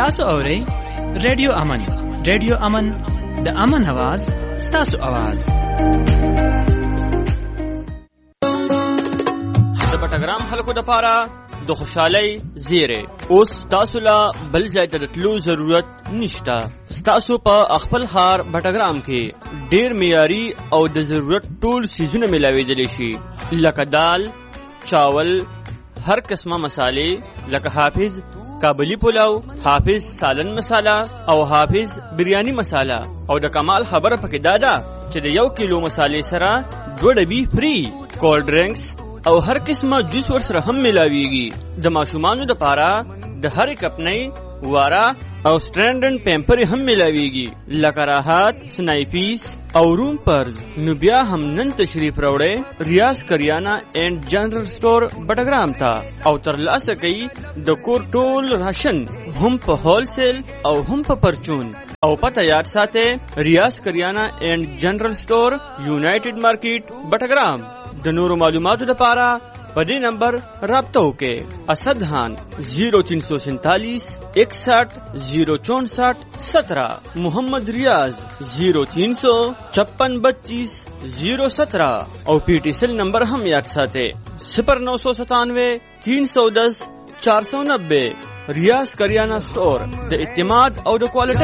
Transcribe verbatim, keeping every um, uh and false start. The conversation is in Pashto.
تاسو اورئ ریډیو امن. ریډیو امن د امن आवाज ستاسو आवाज. د پټګرام خلکو د پاره د خوشحالۍ زیره اوس تاسو لا بل ځای ته تلو ضرورت نشته. تاسو په خپل ښار پټګرام کې ډیر معیاري او د ضرورت ټول سیزونه ملاویدلی شي، لکه دال، چاول، هر قسمه مسالې لکه حافظ کابلی پلاو، حافظ سالن مساله او حافظ بریانی مساله. او د کمال خبره پکې دا ده چې د یو کیلو مسالې سره دوه ډبي فری، کولډ ډرینکس او هر قسمه جوس ور سره هم ملاویږي. د ماشومانو د پاره د هر کپنۍ، وارا او سټرینډن پیمپر هم ملاویږي، لکه راحت، سنایپیس او روم پرز. نو بیا هم نن تشریف راوړئ ریاض کریانا اینڈ جنرل سٹور بټګرام ته او ترلاسه کوي د کور ټول راشن هم په هول سیل او هم په پرچون. او پته یاد ساته ریاض کریانا اینڈ جنرل سٹور، یونائټډ مارکیټ بټګرام. د نورو معلوماتو لپاره په دې نمبر رابطه وکړئ. اسد خان زیرو تین سو سینتالیس اکسٹھ زیرو چونسٹھ سترہ، محمد ریاض زیرو تین سو چھپن بتیس زیرو سترہ. او پی ٹی سیل نمبر هم یاد ساته صفر نو سو ستانوے تین سو دس چار سو نبے. ریاض کریانا سٹور د اعتماد او د کوالټي